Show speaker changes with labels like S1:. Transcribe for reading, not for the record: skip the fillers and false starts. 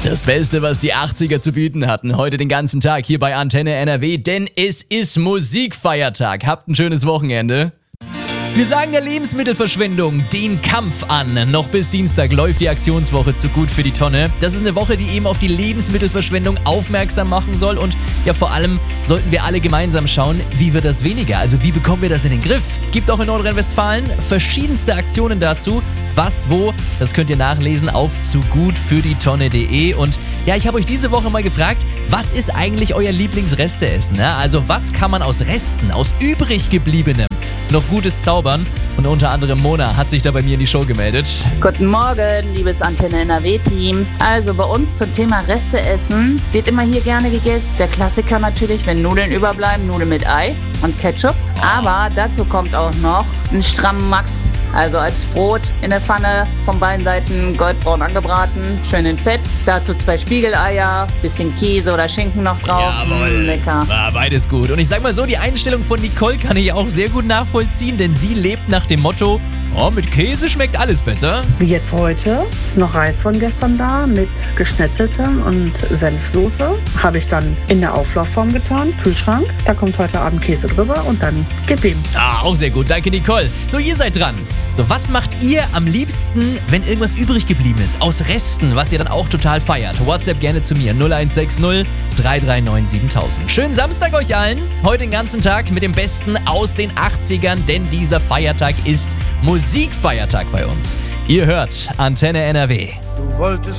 S1: Das Beste, was die 80er zu bieten hatten, heute den ganzen Tag hier bei Antenne NRW, denn es ist Musikfeiertag. Habt ein schönes Wochenende. Wir sagen der Lebensmittelverschwendung den Kampf an. Noch bis Dienstag läuft die Aktionswoche zu Gut für die Tonne. Das ist eine Woche, die eben auf die Lebensmittelverschwendung aufmerksam machen soll. Und ja, vor allem sollten wir alle gemeinsam schauen, wie wird das weniger? Also wie bekommen wir das in den Griff? Gibt auch in Nordrhein-Westfalen verschiedenste Aktionen dazu. Was, wo, das könnt ihr nachlesen auf zugutfürdietonne.de. Und ja, ich habe euch diese Woche mal gefragt, was ist eigentlich euer Lieblingsresteessen? Ja, also was kann man aus Resten, aus übrig gebliebenem noch Gutes zaubern? Und unter anderem Mona hat sich da bei mir in die Show gemeldet.
S2: Guten Morgen, liebes Antenne NRW-Team. Also bei uns zum Thema Resteessen wird immer hier gerne gegessen. Der Klassiker natürlich, wenn Nudeln überbleiben, Nudeln mit Ei und Ketchup. Aber dazu kommt auch noch ein strammen Max. Also als Brot in der Pfanne, von beiden Seiten goldbraun angebraten, schön in Fett. Dazu 2 Spiegeleier, bisschen Käse oder Schinken noch drauf.
S1: Jawohl.
S2: Lecker.
S1: War beides gut. Und ich sag mal so, die Einstellung von Nicole kann ich auch sehr gut nachvollziehen, denn sie lebt nach dem Motto, oh, mit Käse schmeckt alles besser.
S3: Wie jetzt heute, ist noch Reis von gestern da mit geschnetzeltem und Senfsoße. Habe ich dann in der Auflaufform getan, Kühlschrank. Da kommt heute Abend Käse drüber und dann gib ihm.
S1: Ah, auch sehr gut. Danke, Nicole. So, ihr seid dran. So, was macht ihr am liebsten, wenn irgendwas übrig geblieben ist? Aus Resten, was ihr dann auch total feiert. WhatsApp gerne zu mir. 0160 339 7000. Schönen Samstag euch allen. Heute den ganzen Tag mit dem Besten aus den 80ern, denn dieser Feiertag ist Musikfeiertag bei uns. Ihr hört Antenne NRW.
S4: Du wolltest